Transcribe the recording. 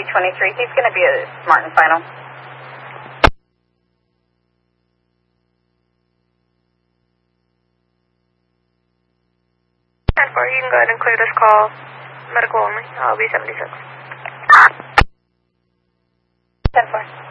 23. He's going to be a smart and final. 10-4, you can go ahead and clear this call. Medical only. I'll be 76. 10-4.